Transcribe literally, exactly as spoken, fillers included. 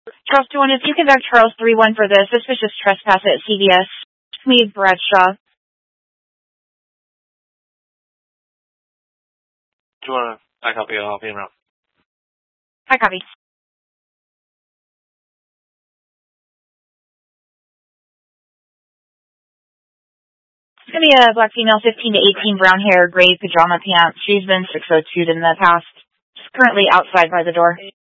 Charles two one, if you conduct Charles three one for the suspicious trespass at C V S, Meade Bradshaw. two one, I copy, I'll help you out. I copy. It's going to be a black female, fifteen to eighteen, brown hair, gray pajama pants. She's been six oh two'd in the past. She's currently outside by the door.